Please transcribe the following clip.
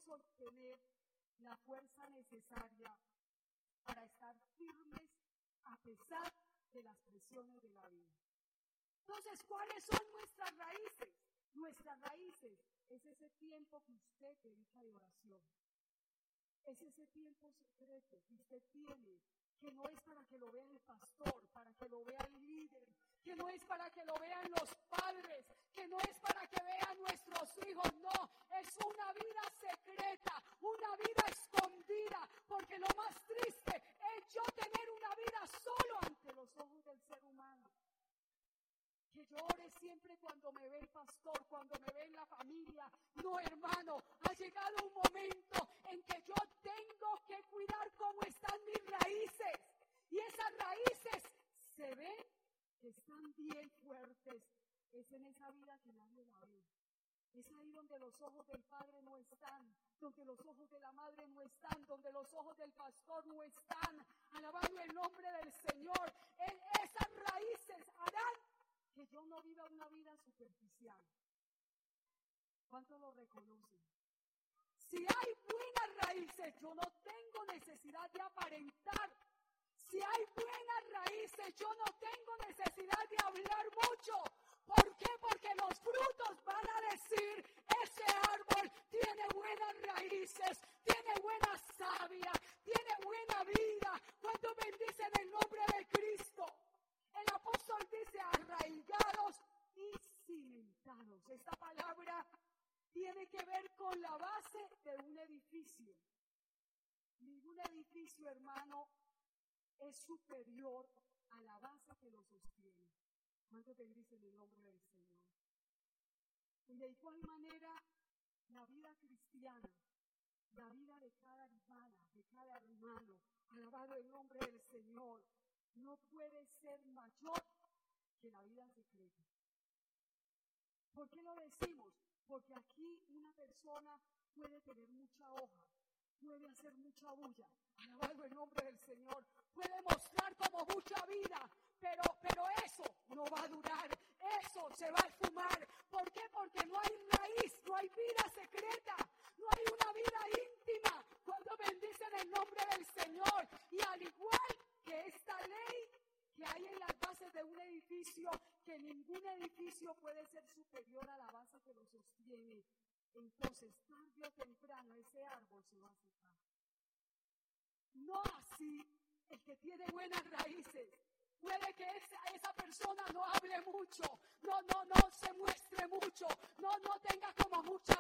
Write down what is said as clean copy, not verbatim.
podemos obtener la fuerza necesaria para estar firmes a pesar de las presiones de la vida. Entonces, ¿cuáles son nuestras raíces? Nuestras raíces es ese tiempo que usted dedica de oración. Es ese tiempo secreto que usted tiene, que no es para que lo vea el pastor, para que lo vea el líder, que no es para que lo vean los padres, que no es para que vean nuestros hijos, no, es una vida secreta, una vida escondida, porque lo más triste es yo tener una vida solo ante los ojos del ser humano. Que yo ore siempre cuando me ve el pastor, cuando me ve en la familia. No, hermano, ha llegado un momento en que yo tengo que cuidar cómo están mis raíces. Y esas raíces se ven que están bien fuertes. Es en esa vida que nadie la ve. Es ahí donde los ojos del padre no están, donde los ojos de la madre no están, donde los ojos del pastor no están. Alabando el nombre del Señor. Esas raíces harán que yo no viva una vida superficial. ¿Cuántos lo reconocen? Si hay buenas raíces, yo no tengo necesidad de aparentar. Si hay buenas raíces, yo no tengo necesidad de hablar mucho. ¿Por qué? Porque los frutos van a decir, ese árbol tiene buenas raíces, tiene buena savia, tiene buena vida. ¿Cuántos bendicen el nombre de Cristo? El apóstol dice arraigados y cimentados. Esta palabra tiene que ver con la base de un edificio. Ningún edificio, hermano, es superior a la base que lo sostiene. ¿Cuántos te dicen el nombre del Señor? Y de igual manera, la vida cristiana, la vida de cada hermana, de cada hermano, alabado el nombre del Señor, no puede ser mayor que la vida secreta. ¿Por qué lo decimos? Porque aquí una persona puede tener mucha hoja, puede hacer mucha bulla, alabado el nombre del Señor, puede mostrar como mucha vida, pero eso no va a durar, eso se va a esfumar. ¿Por qué? Porque no hay raíz, no hay vida secreta, no hay una vida íntima. Cuando bendicen el nombre del Señor, y al igual que esta ley que hay en las bases de un edificio, que ningún edificio puede ser superior a la base que lo sostiene, entonces tarde o temprano ese árbol se va a secar. No así el que tiene buenas raíces. Puede que esa persona no hable mucho, no se muestre mucho, no tenga como mucha